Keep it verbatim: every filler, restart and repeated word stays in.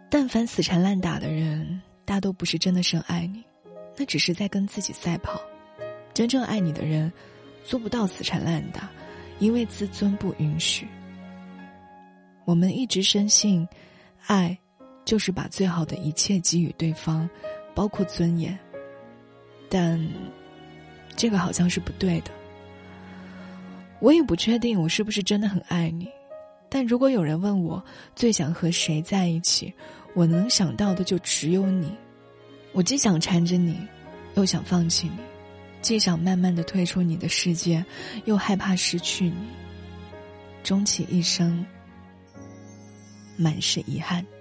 但凡死缠烂打的人，大都不是真的深爱你，那只是在跟自己赛跑。真正爱你的人，做不到死缠烂打，因为自尊不允许。我们一直深信，爱就是把最好的一切给予对方，包括尊严。但这个好像是不对的。我也不确定我是不是真的很爱你，但如果有人问我最想和谁在一起，我能想到的就只有你。我既想缠着你，又想放弃你，既想慢慢地退出你的世界，又害怕失去你，终其一生满是遗憾。